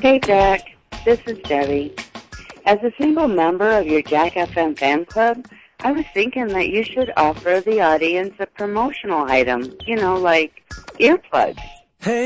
Hey, Jack. This is Debbie. As a single member of your Jack FM fan club, I was thinking that you should offer the audience a promotional item, like earplugs.